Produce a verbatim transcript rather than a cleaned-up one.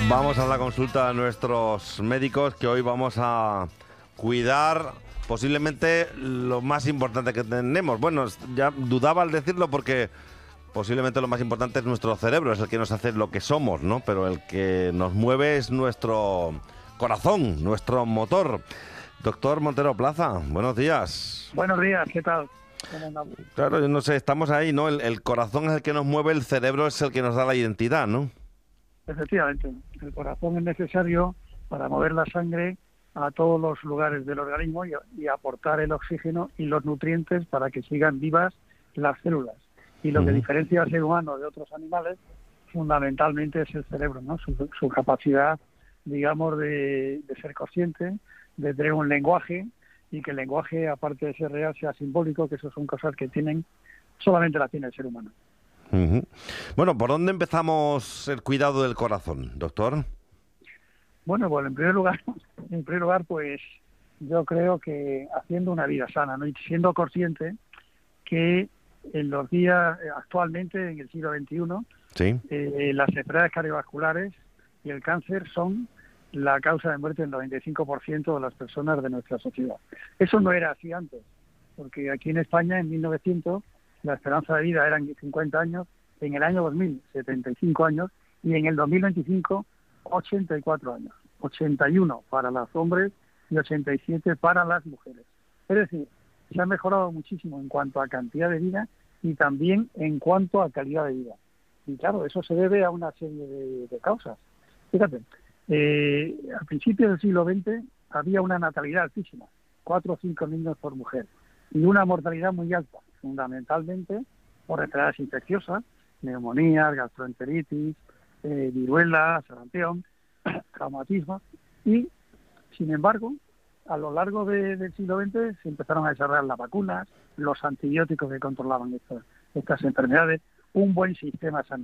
Vamos a la consulta de nuestros médicos, que hoy vamos a cuidar posiblemente lo más importante que tenemos. Bueno, ya dudaba al decirlo porque posiblemente lo más importante es nuestro cerebro, es el que nos hace lo que somos, ¿no? Pero el que nos mueve es nuestro corazón, nuestro motor. Doctor Montero Plaza, buenos días. Buenos días, ¿qué tal? Claro, yo no sé, estamos ahí, ¿no? El, el corazón es el que nos mueve, el cerebro es el que nos da la identidad, ¿no? Efectivamente, el corazón es necesario para mover la sangre a todos los lugares del organismo y, y aportar el oxígeno y los nutrientes para que sigan vivas las células. Y lo uh-huh. que diferencia al ser humano de otros animales fundamentalmente es el cerebro, ¿no? Su, su capacidad, digamos, de, de ser consciente, de tener un lenguaje y que el lenguaje, aparte de ser real, sea simbólico, que eso son cosas que tienen solamente la tiene el ser humano. Uh-huh. Bueno, ¿por dónde empezamos el cuidado del corazón, doctor? Bueno, pues en primer lugar, en primer lugar, pues yo creo que haciendo una vida sana, ¿no? Y siendo consciente que en los días actualmente, en el siglo veintiuno, ¿sí? eh, las enfermedades cardiovasculares y el cáncer son la causa de muerte del noventa y cinco por ciento de las personas de nuestra sociedad. Eso no era así antes, porque aquí en España, en mil novecientos, la esperanza de vida eran cincuenta años, en el año dos mil, setenta y cinco años, y en el dos mil veinticinco, ochenta y cuatro años. ochenta y uno para los hombres y ochenta y siete para las mujeres. Es decir, se ha mejorado muchísimo en cuanto a cantidad de vida y también en cuanto a calidad de vida. Y claro, eso se debe a una serie de, de causas. Fíjate, eh, al principio del siglo veinte había una natalidad altísima, cuatro o cinco niños por mujer, y una mortalidad muy alta, fundamentalmente por enfermedades infecciosas, neumonías, gastroenteritis, eh, viruela, sarampión, traumatismo, y sin embargo, a lo largo de, del siglo veinte se empezaron a desarrollar las vacunas, los antibióticos que controlaban estas, estas enfermedades, un buen sistema sanitario.